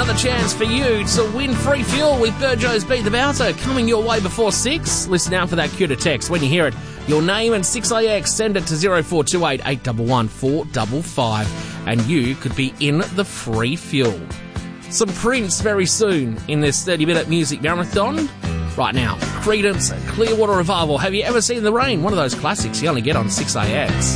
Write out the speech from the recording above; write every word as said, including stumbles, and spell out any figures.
Another chance for you to win free fuel with Burjo's Beat the Bouncer coming your way before six. Listen out for that cue to text. When you hear it, your name and six A X, send it to zero four two eight, eight one one, four five five and you could be in the free fuel. Some Prince very soon in this thirty-minute music marathon. Right now, Creedence, Clearwater Revival. Have you ever seen the rain? One of those classics you only get on six A X.